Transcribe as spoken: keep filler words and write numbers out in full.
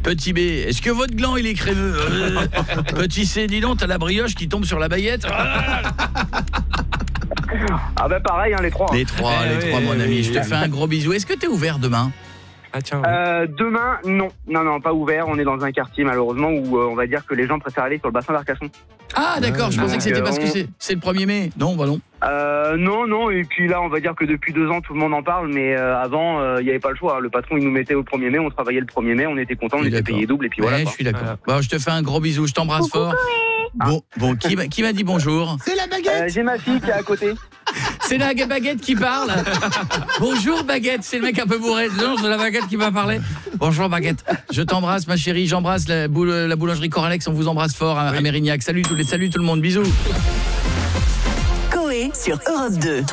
Petit B, est-ce que votre gland il est crémeux? euh, Petit C, dis donc, t'as la brioche qui tombe sur la baguette. Ah bah pareil, hein, les trois. Hein. Les trois, Eh les oui, trois, mon oui, ami. oui. Je te fais un gros bisou. Est-ce que t'es ouvert demain? Ah tiens. Oui. Euh, demain, non. Non, non, pas ouvert. On est dans un quartier, malheureusement, où euh, on va dire que les gens préfèrent aller sur le bassin d'Arcachon. Ah d'accord, je Ah, pensais que c'était donc, parce que on- c'est c'est le premier mai. Non, bah non. Euh, non, non, et puis là, on va dire que depuis deux ans, tout le monde en parle, mais euh, avant, il n'y avait pas le choix. Le patron, il nous mettait au premier mai, on travaillait le premier mai, on était content, on Je suis était d'accord. payé double, et puis Ouais, voilà. je quoi. suis d'accord. Voilà. Bon, je te fais un gros bisou, je t'embrasse fort. Bon, bon, qui m'a qui m'a dit bonjour? C'est la baguette. Euh, J'ai ma fille qui est à côté. C'est la baguette qui parle. Bonjour baguette, c'est le mec un peu bourré. Non, c'est la baguette qui m'a parlé. Bonjour baguette. Je t'embrasse ma chérie, j'embrasse la, boule, la boulangerie Coralex, on vous embrasse fort à, à Mérignac. Salut tous les salut tout le monde, bisous. Coé sur Europe deux.